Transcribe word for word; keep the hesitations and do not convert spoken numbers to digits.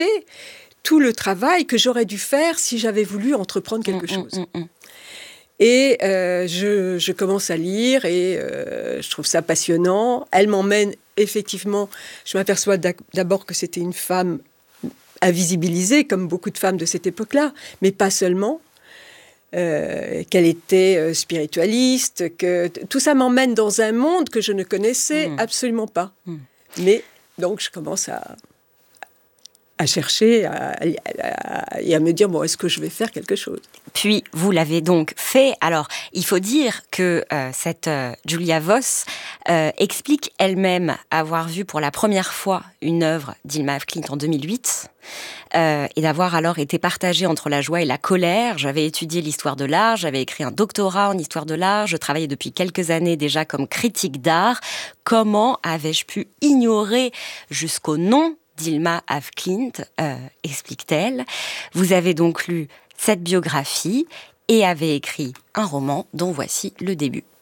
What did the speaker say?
tout le travail que j'aurais dû faire si j'avais voulu entreprendre quelque mmh, chose. Mmh, mmh. Et euh, je, je commence à lire et euh, je trouve ça passionnant. Elle m'emmène, effectivement, je m'aperçois d'abord que c'était une femme invisibilisée, comme beaucoup de femmes de cette époque-là, mais pas seulement. Euh, qu'elle était spiritualiste, que tout ça m'emmène dans un monde que je ne connaissais mmh. absolument pas. Mmh. Mais donc je commence à, à chercher à, à, à, et à me dire, bon, est-ce que je vais faire quelque chose ? Puis, vous l'avez donc fait. Alors, il faut dire que euh, cette euh, Julia Voss euh, explique elle-même avoir vu pour la première fois une œuvre d'Hilma af Klint en deux mille huit euh, et d'avoir alors été partagée entre la joie et la colère. J'avais étudié l'histoire de l'art, j'avais écrit un doctorat en histoire de l'art, je travaillais depuis quelques années déjà comme critique d'art. Comment avais-je pu ignorer jusqu'au nom d'Hilma af Klint, euh, explique-t-elle. Vous avez donc lu cette biographie et avez écrit un roman dont voici le début.